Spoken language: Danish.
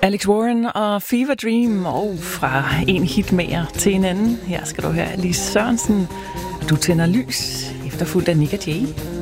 Alex Warren og Fever Dream, og fra en hitmager til en anden. Her skal du høre Lis Sørensen, Du tænder lys, efterfulgt af Nick og Jay.